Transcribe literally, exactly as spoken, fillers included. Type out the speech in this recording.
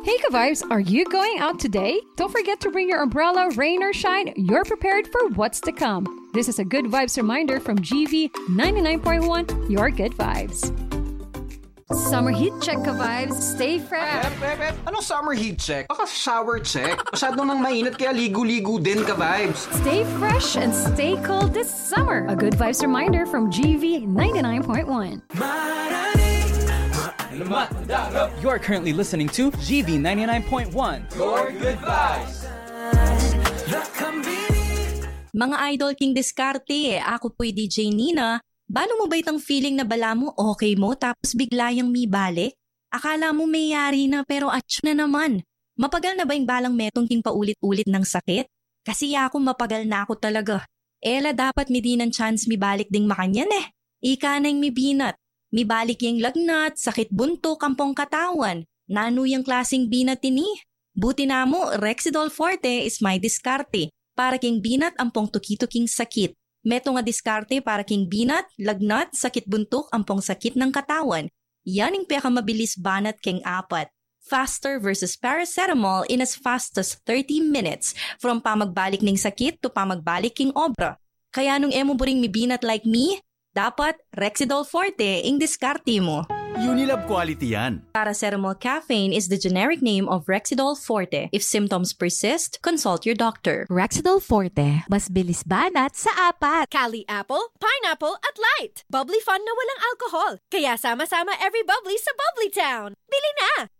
Hey ka-vibes, are you going out today? Don't forget to bring your umbrella, rain or shine. You're prepared for what's to come. This is a Good Vibes reminder from G V ninety-nine point one, your good vibes. Summer heat check ka-vibes. Stay fresh. Pep, pep, pep. Anong summer heat check? Baka shower check. Masyadong nang mainit kaya ligo-ligo din ka-vibes. Stay fresh and stay cool this summer. A Good Vibes reminder from G V ninety-nine point one. You are currently listening to G V ninety-nine point one. Your good vibes. Mga Idol King diskarte, ako po'y D J Nina. Balo mo ba itang feeling na bala mo okay mo tapos bigla yung may balik? Akala mo may yari na pero atch na naman. Mapagal na ba yung balang metong ting paulit-ulit ng sakit? Kasi ako mapagal na ako talaga. Ela dapat mi di ng chance mi balik ding makanyan eh. Ika na yung mi binat. Mi balik yung lagnat, sakit bunto, kampong katawan. Nano yung klaseng binat ini? Buti na mo, Rexidol Forte is my diskarte. Para king binat ampong tuki-tuking sakit. Meto nga diskarte para king binat, lagnat, sakit buntok, ampong sakit ng katawan. Yan yung peka mabilis banat king apat. Faster versus paracetamol in as fast as thirty minutes. From pamagbalik ning sakit to pamagbalik king obra. Kaya nung emo buring mi binat like me, dapat Rexidol Forte ing diskarte mo. Unilab quality yan. Paracetamol caffeine is the generic name of Rexidol Forte. If symptoms persist, consult your doctor. Rexidol Forte, mas bilis banat sa apat. Cali Apple, Pineapple at Light. Bubbly fun na walang alcohol. Kaya sama-sama every bubbly sa Bubbly Town. Bili na!